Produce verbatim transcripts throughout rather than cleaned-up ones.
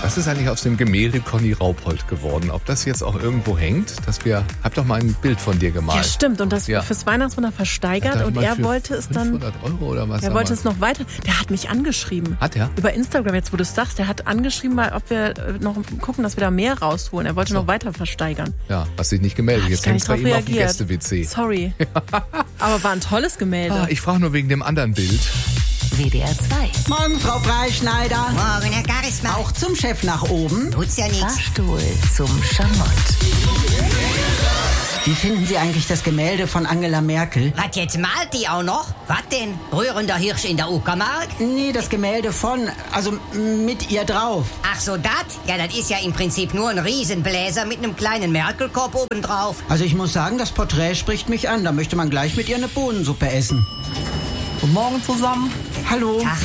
Was ist eigentlich aus dem Gemälde Conny Raupold geworden? Ob das jetzt auch irgendwo hängt, dass wir, hab doch mal ein Bild von dir gemalt. Ja, stimmt. Und das ja. fürs Weihnachtswunder versteigert. Ja, und er wollte es dann. fünfhundert Euro oder was? Er wollte es noch weiter. Der hat mich angeschrieben. Hat er? Über Instagram, jetzt wo du es sagst. Der hat angeschrieben, mal, ob wir noch gucken, dass wir da mehr rausholen. Er wollte so. noch weiter versteigern. Ja, hast dich nicht gemeldet. Jetzt hängst du bei ihm reagiert. Auf dem Gäste-W C. Sorry. Aber war ein tolles Gemälde. Ah, ich frage nur wegen dem anderen Bild. W D R zwei. Morgen, Frau Freischneider. Morgen, Herr Garismann. Auch zum Chef nach oben. Tut's ja nichts. Fahrstuhl zum Schamott. Wie finden Sie eigentlich das Gemälde von Angela Merkel? Was, jetzt malt die auch noch? Was denn? Rührender Hirsch in der Uckermark? Nee, das Gemälde von, also mit ihr drauf. Ach so, das? Ja, das ist ja im Prinzip nur ein Riesenbläser mit einem kleinen Merkelkorb obendrauf. Also ich muss sagen, das Porträt spricht mich an. Da möchte man gleich mit ihr eine Bohnensuppe essen. Guten Morgen zusammen. Hallo. Tag.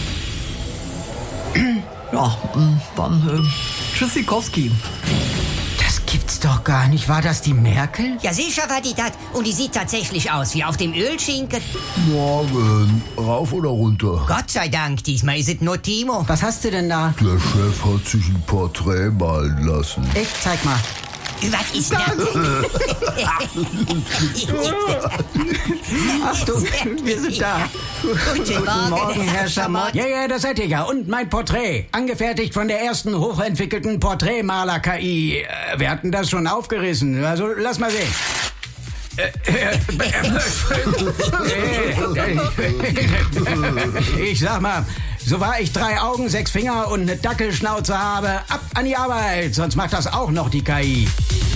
Ja, dann äh, Tschüssikowski. Das gibt's doch gar nicht. War das die Merkel? Ja, sicher war die das. Und die sieht tatsächlich aus wie auf dem Ölschinken. Morgen. Rauf oder runter? Gott sei Dank, diesmal ist es nur Timo. Was hast du denn da? Der Chef hat sich ein Porträt malen lassen. Echt? Zeig mal. Was ist das denn? Achtung, wir sind da. Guten Morgen, Morgen, Herr Schamott. Ja, ja, das seid ihr ja. Und mein Porträt. Angefertigt von der ersten hochentwickelten Porträtmaler-K I. Äh, wir hatten das schon aufgerissen. Also, lass mal sehen. Ich sag mal, so wahr ich drei Augen, sechs Finger und eine Dackelschnauze habe, ab an die Arbeit. Sonst macht das auch noch die K I.